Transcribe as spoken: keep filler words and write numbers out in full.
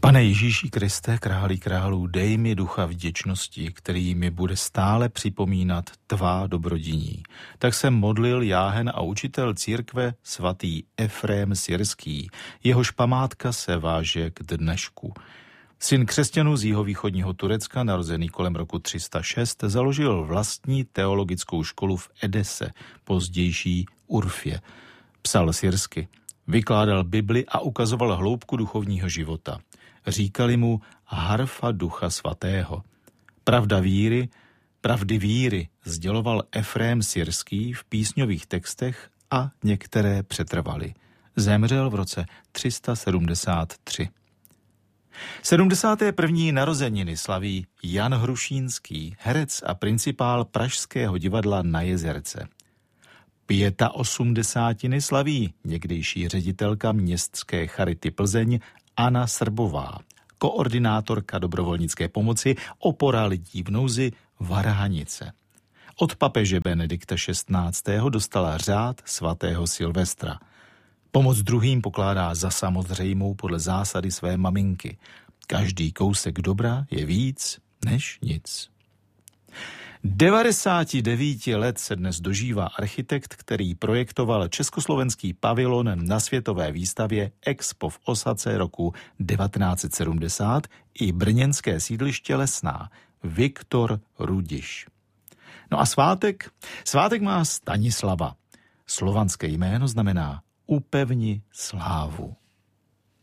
Pane Ježíši Kriste, králi králů, dej mi ducha vděčnosti, který mi bude stále připomínat tvá dobrodiní. Tak se modlil jáhen a učitel církve svatý Efrém Syrský, jehož památka se váže k dnešku. Syn křesťanů z jihovýchodního Turecka, narozený kolem roku tři sta šest, založil vlastní teologickou školu v Edese, pozdější Urfě. Psal syrsky, vykládal Bibli a ukazoval hloubku duchovního života. Říkali mu harfa ducha svatého. Pravda víry, pravdy víry sděloval Efrém Syrský v písňových textech a některé přetrvaly. Zemřel v roce tři sta sedmdesát tři. sedmdesáté první narozeniny slaví Jan Hrušínský, herec a principál Pražského divadla Na Jezerce. osmdesátiny slaví někdejší ředitelka městské charity Plzeň Anna Srbová, koordinátorka dobrovolnické pomoci, opora lidí v nouzi Varhanice. Od papeže Benedikta šestnáctého dostala řád svatého Silvestra. Pomoc druhým pokládá za samozřejmou podle zásady své maminky. Každý kousek dobra je víc než nic. devadesáti devíti let se dnes dožívá architekt, který projektoval československý pavilon na světové výstavě Expo v Osace roku devatenáct set sedmdesát i brněnské sídliště Lesná, Viktor Rudiš. No a svátek? Svátek má Stanislava. Slovanské jméno znamená upevni slávu.